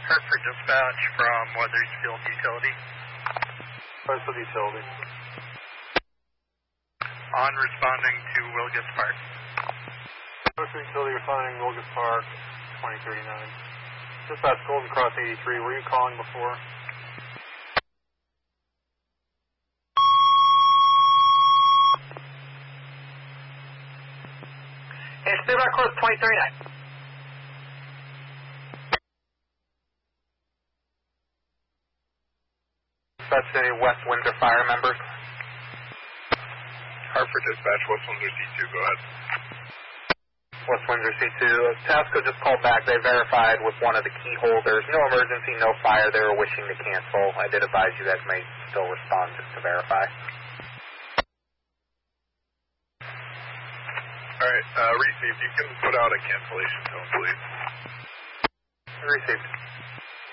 Hartford Dispatch from Weathersfield Utility. Weathersfield Utility. On responding to Wilgus Park. Weathersfield Utility responding to Wilgus Park, 2039. Dispatch Golden Cross 83, were you calling before? Hey, Speedback Course 2039. Dispatch any West Windsor fire members? Hartford Dispatch, West Windsor C2, go ahead. West Windsor C2. Tasco just called back. They verified with one of the key holders. No emergency, no fire. They were wishing to cancel. I did advise you guys may still respond just to verify. Alright, received. You can put out a cancellation tone, please. Received.